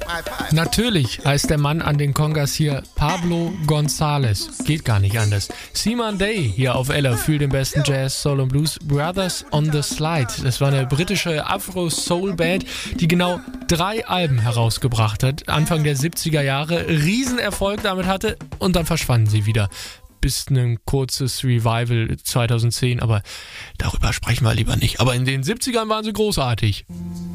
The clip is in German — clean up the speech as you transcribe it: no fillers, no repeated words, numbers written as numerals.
Natürlich heißt der Mann an den Congas hier Pablo González. Geht gar nicht anders. Seaman Day hier auf Ella für den besten Jazz, Soul und Blues. Brothers on the Slide. Das war eine britische Afro-Soul-Band, die genau 3 Alben herausgebracht hat. Anfang der 70er Jahre. Riesenerfolg damit hatte und dann verschwanden sie wieder. Bis ein kurzes Revival 2010, aber darüber sprechen wir lieber nicht. Aber in den 70ern waren sie großartig.